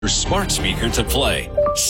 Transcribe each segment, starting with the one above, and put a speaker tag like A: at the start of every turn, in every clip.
A: Your smart speaker to play.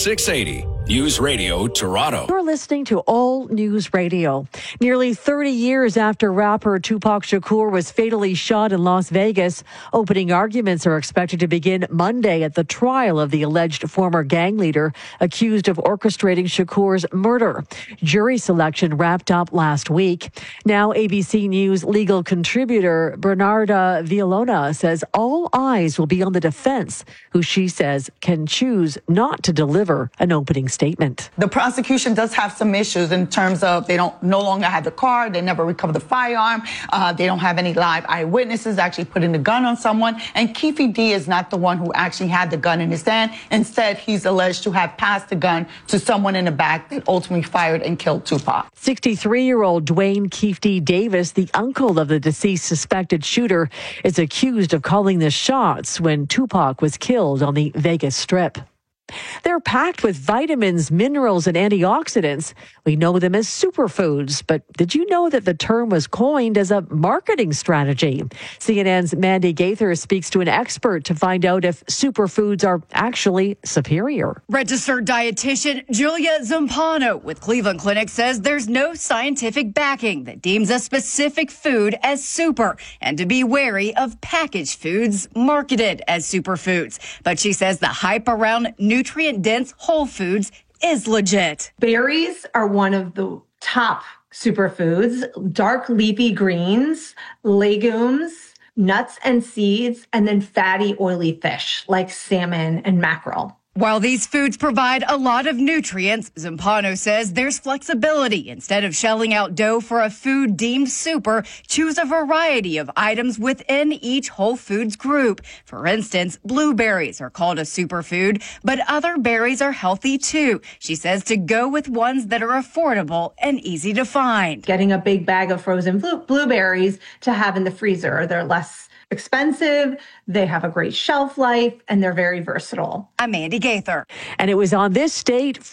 A: 680 News Radio Toronto.
B: You're listening to All News Radio. Nearly 30 years after rapper Tupac Shakur was fatally shot in Las Vegas, opening arguments are expected to begin Monday at the trial of the alleged former gang leader accused of orchestrating Shakur's murder. Jury selection wrapped up last week. Now ABC News legal contributor Bernarda Villalona says all eyes will be on the defense, who she says can choose not to deliver an opening statement.
C: The prosecution does have some issues in terms of they no longer have the car, they never recovered the firearm, they don't have any live eyewitnesses actually putting the gun on someone, and Keefe D is not the one who actually had the gun in his hand. Instead, he's alleged to have passed the gun to someone in the back that ultimately fired and killed Tupac.
B: 63-year-old Dwayne Keefe D. Davis, the uncle of the deceased suspected shooter, is accused of calling the shots when Tupac was killed on the Vegas Strip. They're packed with vitamins, minerals, and antioxidants. We know them as superfoods, but did you know that the term was coined as a marketing strategy? CNN's Mandy Gaither speaks to an expert to find out if superfoods are actually superior.
D: Registered dietitian Julia Zampano with Cleveland Clinic says there's no scientific backing that deems a specific food as super, and to be wary of packaged foods marketed as superfoods. But she says the hype around nutrient-dense whole foods is legit.
E: Berries are one of the top superfoods. Dark leafy greens, legumes, nuts and seeds, and then fatty, oily fish like salmon and mackerel.
D: While these foods provide a lot of nutrients, Zampano says there's flexibility. Instead of shelling out dough for a food deemed super, choose a variety of items within each whole foods group. For instance, blueberries are called a superfood, but other berries are healthy too. She says to go with ones that are affordable and easy to find.
E: Getting a big bag of frozen blueberries to have in the freezer. They're less expensive, they have a great shelf life, and they're very versatile.
D: I'm Mandy Gaither.
B: And it was on this date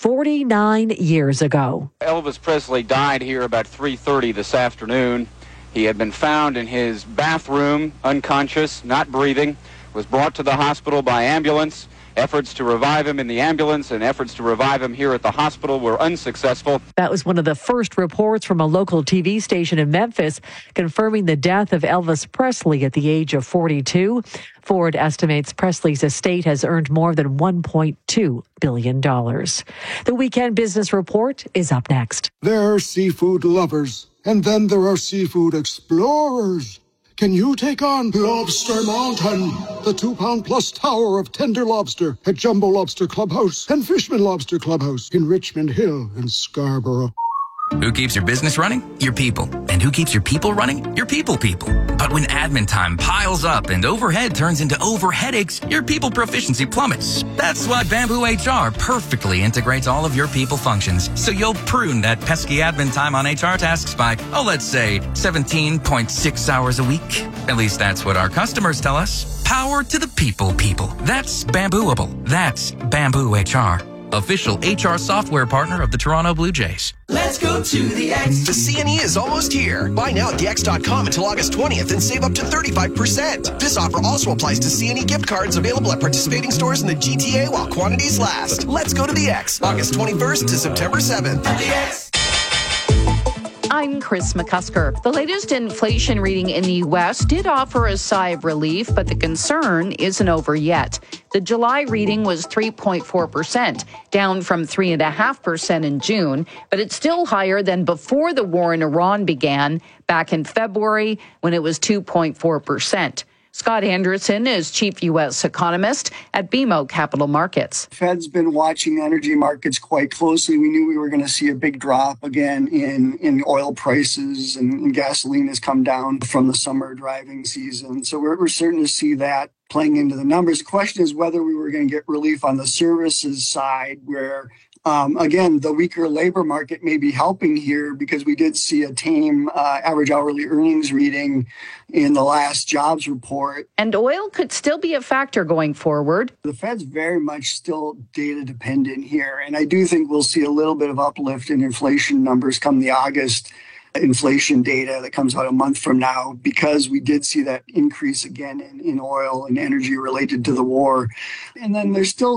B: 49 years ago.
F: Elvis Presley died here about 3:30 this afternoon. He had been found in his bathroom, unconscious, not breathing, was brought to the hospital by ambulance. Efforts to revive him in the ambulance and efforts to revive him here at the hospital were unsuccessful.
B: That was one of the first reports from a local TV station in Memphis confirming the death of Elvis Presley at the age of 42. Ford estimates Presley's estate has earned more than $1.2 billion. The Weekend Business Report is up next.
G: There are seafood lovers, and then there are seafood explorers. Can you take on Lobster Mountain, the 2-pound-plus tower of tender lobster at Jumbo Lobster Clubhouse and Fishman Lobster Clubhouse in Richmond Hill and Scarborough?
H: Who keeps your business running? Your people. And who keeps your people running? Your people. But when admin time piles up and overhead turns into overheadaches, your people proficiency plummets. That's why Bamboo HR perfectly integrates all of your people functions, so you'll prune that pesky admin time on HR tasks by, let's say, 17.6 hours a week. At least that's what our customers tell us. Power to the people. That's Bambooable. That's Bamboo HR. Official HR software partner of the Toronto Blue Jays.
I: Let's go to the X.
J: The CNE is almost here. Buy now at thex.com until August 20th and save up to 35%. This offer also applies to CNE gift cards available at participating stores in the GTA while quantities last. Let's go to the X. August 21st to September 7th.
I: At the X.
K: I'm Chris McCusker. The latest inflation reading in the U.S. did offer a sigh of relief, but the concern isn't over yet. The July reading was 3.4%, down from 3.5% in June, but it's still higher than before the war in Iran began back in February when it was 2.4%. Scott Anderson is chief U.S. economist at BMO Capital Markets.
L: Fed's been watching energy markets quite closely. We knew we were going to see a big drop again in oil prices, and gasoline has come down from the summer driving season. So we're starting to see that playing into the numbers. The question is whether we were going to get relief on the services side where again, the weaker labor market may be helping here because we did see a tame average hourly earnings reading in the last jobs report.
K: And oil could still be a factor going forward.
L: The Fed's very much still data dependent here. And I do think we'll see a little bit of uplift in inflation numbers come the August inflation data that comes out a month from now, because we did see that increase again in oil and energy related to the war. And then there's still